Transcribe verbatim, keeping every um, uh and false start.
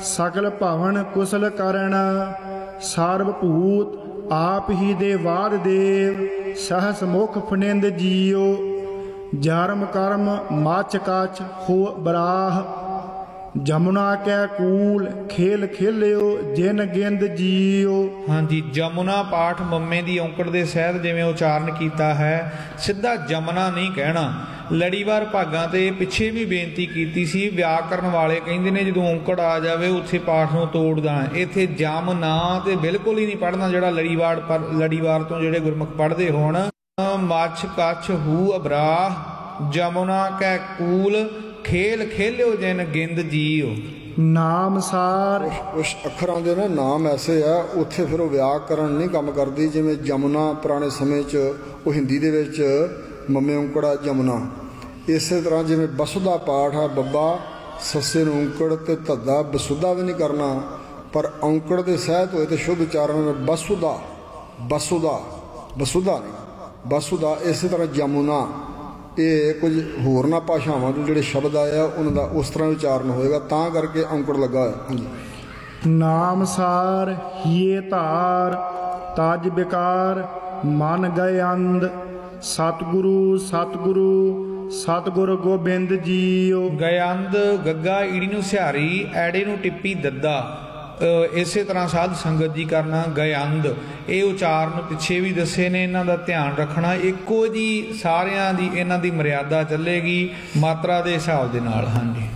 सकल भवन कुशल करण सर्व भूत आप ही दे वाद देव सहस मुख फनिंद जियो जरम कर्म माच काच हो बराह जमुना कै कूल खेल खेलियो जिन गेंद जियो। हाँ जी, जमुना पाठ मम्मे दी औंकड़ दे सहित जिवें उचारण कीता है, सिद्धा जमुना नहीं कहना। लड़ीवार भागां ते पिछे भी बेनती कीती सी, व्याकरण वाले कहिंदे ने जदों औंकड़ आ जावे उत्थे पाठ नूं तोड़ देना। इत्थे जमुना ते बिल्कुल ही नहीं पढ़ना, जिहड़ा लड़ीवार पर लड़ीवार तो जिहड़े गुरमुख पढ़दे होण। मछ कछ हू अबराह जमुना कै कूल खेल खेलियो जिन गिंद जियो। नाम सार उस अखरां दे ना नाम ऐसे है, उत्थे फिर व्याकरण नहीं काम करदी। जिवें जमुना पुराने समय च वो हिंदी दे विच मम्मे औंकड़ा जमुना, इस तरह जिवें बसुदा पाठ है, बब्बा सस्से नूं औंकड़ ते धद्दा बसुदा भी नहीं करना, पर औंकड़ दे सहित होए ते शुद्ध उचारण में बसुदा बसुदा बसुदा नहीं बसुदा। इस तरह जमुना ये कुछ होरना भाषावां तो जिहड़े शब्द आए उन्हां दा उस तरह उचारण होएगा, तां करके औंकड़ लगा है। नाम सार हिये धार ताज बेकार मन गए अंध सतगुरु सतगुरु सतगुर गोबिंद जियो। गयंद गग्गा ईड़ी नूं सिहारी ऐड़े नूं टिप्पी दद्दा, इस तरह साध संगत जी करना गयंद। ये उचारण पिछे भी दसे ने, इन्हां दा ध्यान रखना। इक्को जी सारियां दी इन्हां दी मर्यादा चलेगी मात्रा दे हिसाब दे नाल। हाँ जी।